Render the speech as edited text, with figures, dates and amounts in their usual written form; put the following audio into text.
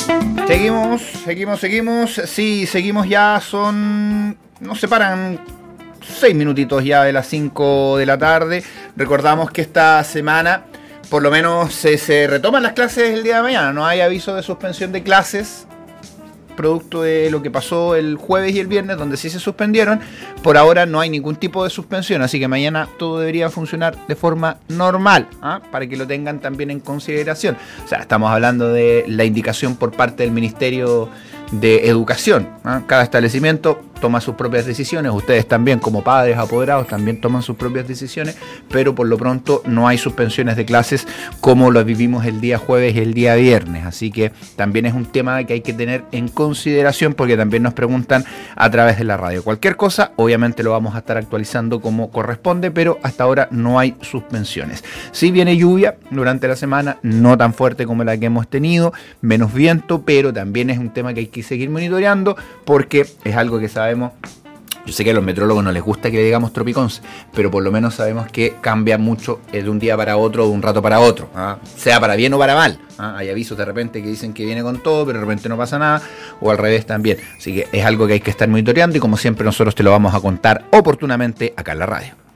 Seguimos. Sí, seguimos ya, nos separan 6 minutitos ya de las 5 de la tarde. Recordamos que esta semana, por lo menos, se retoman las clases el día de mañana. No hay aviso de suspensión de clases, producto de lo que pasó el jueves y el viernes, donde sí se suspendieron. Por ahora no hay ningún tipo de suspensión, así que mañana todo debería funcionar de forma normal, para que lo tengan también en consideración. O sea, estamos hablando de la indicación por parte del Ministerio de Educación. Cada establecimiento toma sus propias decisiones, ustedes también como padres, apoderados, también toman sus propias decisiones, pero por lo pronto no hay suspensiones de clases como lo vivimos el día jueves y el día viernes, así que también es un tema que hay que tener en consideración porque también nos preguntan a través de la radio. Cualquier cosa, obviamente lo vamos a estar actualizando como corresponde, pero hasta ahora no hay suspensiones. Sí viene lluvia durante la semana, no tan fuerte como la que hemos tenido, menos viento, pero también es un tema que hay que seguir monitoreando porque es algo que sabemos. Yo sé que a los meteorólogos no les gusta que le digamos tropicons, pero por lo menos sabemos que cambia mucho de un día para otro, de un rato para otro, sea para bien o para mal. Hay avisos de repente que dicen que viene con todo, pero de repente no pasa nada, o al revés también. Así que es algo que hay que estar monitoreando y como siempre nosotros te lo vamos a contar oportunamente acá en la radio.